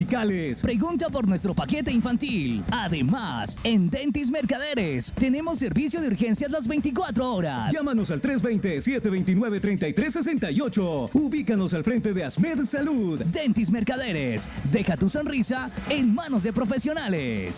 musicales. Pregunta por nuestro paquete infantil. Además, en Dentis Mercaderes tenemos servicio de urgencias las 24 horas. Llámanos al 320-729-3368. Ubícanos al frente de Asmed Salud. Dentis Mercaderes. Deja tu sonrisa en manos de profesionales.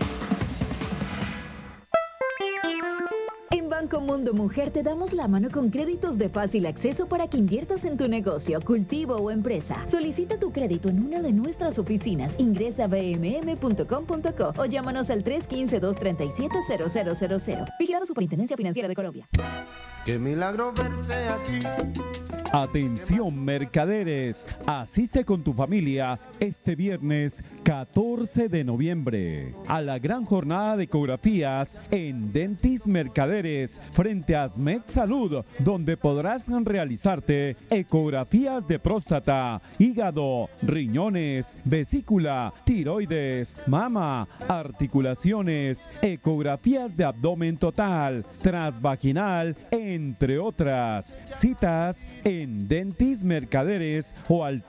En Banco Mundo Mujer te damos la mano con créditos de fácil acceso para que inviertas en tu negocio, cultivo o empresa. Solicita tu crédito en una de nuestras oficinas. Ingresa a bmm.com.co o llámanos al 315-237-0000. Vigilado Superintendencia Financiera de Colombia. ¡Qué milagro verte aquí! Atención mercaderes, asiste con tu familia este viernes 14 de noviembre a la gran jornada de ecografías en Dentis Mercaderes frente a Asmed Salud, donde podrás realizarte ecografías de próstata, hígado, riñones, vesícula, tiroides, mama, articulaciones, ecografías de abdomen total, transvaginal, entre otras. Citas en Dentis Mercaderes o al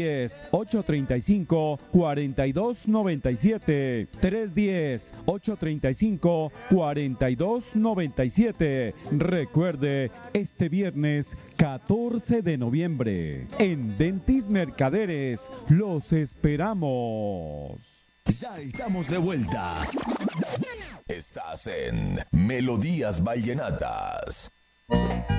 310-835-4297. 310-835-4297. Recuerde, este viernes 14 de noviembre en Dentis Mercaderes los esperamos. Ya estamos de vuelta. Estás en Melodías Vallenatas.